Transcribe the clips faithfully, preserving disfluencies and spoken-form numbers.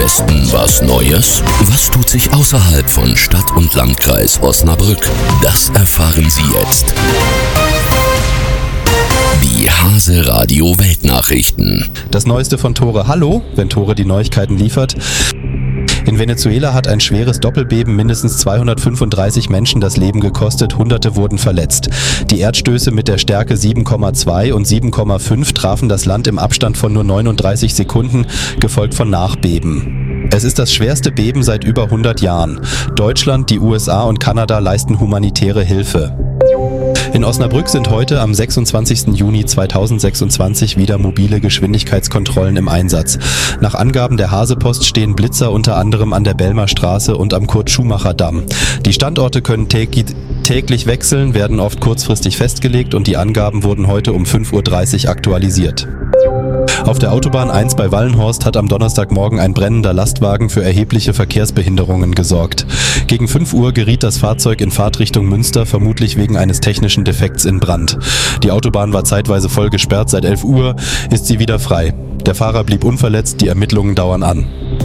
Westen was Neues? Was tut sich außerhalb von Stadt und Landkreis Osnabrück? Das erfahren Sie jetzt. Die Hase Radio Weltnachrichten. Das Neueste von Tore Hallo, wenn Tore die Neuigkeiten liefert. In Venezuela hat ein schweres Doppelbeben mindestens zweihundertfünfunddreißig Menschen das Leben gekostet, Hunderte wurden verletzt. Die Erdstöße mit der Stärke sieben Komma zwei und sieben Komma fünf trafen das Land im Abstand von nur neununddreißig Sekunden, gefolgt von Nachbeben. Es ist das schwerste Beben seit über hundert Jahren. Deutschland, die U S A und Kanada leisten humanitäre Hilfe. In Osnabrück sind heute am sechsundzwanzigsten Juni zweitausendsechsundzwanzig wieder mobile Geschwindigkeitskontrollen im Einsatz. Nach Angaben der Hasepost stehen Blitzer unter anderem an der Belmer Straße und am Kurt-Schumacher-Damm. Die Standorte können täglich wechseln, werden oft kurzfristig festgelegt und die Angaben wurden heute um fünf Uhr dreißig aktualisiert. Auf der Autobahn eins bei Wallenhorst hat am Donnerstagmorgen ein brennender Lastwagen für erhebliche Verkehrsbehinderungen gesorgt. Gegen fünf Uhr geriet das Fahrzeug in Fahrtrichtung Münster, vermutlich wegen eines technischen Defekts in Brand. Die Autobahn war zeitweise voll gesperrt, seit elf Uhr ist sie wieder frei. Der Fahrer blieb unverletzt, die Ermittlungen dauern an.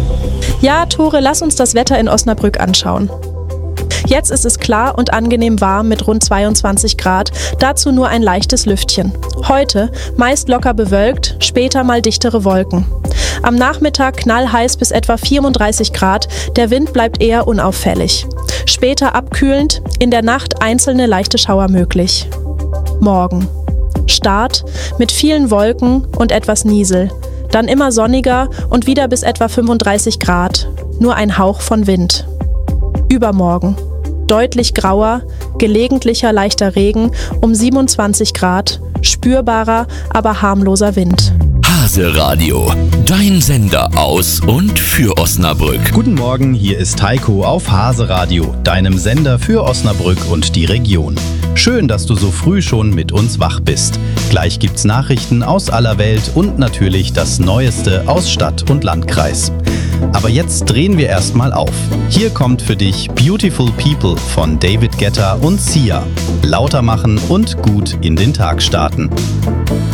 Ja, Tore, lass uns das Wetter in Osnabrück anschauen. Jetzt ist es klar und angenehm warm mit rund zweiundzwanzig Grad, dazu nur ein leichtes Lüftchen. Heute meist locker bewölkt, später mal dichtere Wolken. Am Nachmittag knallheiß bis etwa vierunddreißig Grad, der Wind bleibt eher unauffällig. Später abkühlend, in der Nacht einzelne leichte Schauer möglich. Morgen. Start mit vielen Wolken und etwas Niesel. Dann immer sonniger und wieder bis etwa fünfunddreißig Grad. Nur ein Hauch von Wind. Übermorgen. Deutlich grauer, gelegentlicher leichter Regen um siebenundzwanzig Grad, spürbarer, aber harmloser Wind. Hase Radio, dein Sender aus und für Osnabrück. Guten Morgen, hier ist Heiko auf Hase Radio, deinem Sender für Osnabrück und die Region. Schön, dass du so früh schon mit uns wach bist. Gleich gibt's Nachrichten aus aller Welt und natürlich das Neueste aus Stadt und Landkreis. Aber jetzt drehen wir erstmal auf. Hier kommt für dich Beautiful People von David Guetta und Sia. Lauter machen und gut in den Tag starten.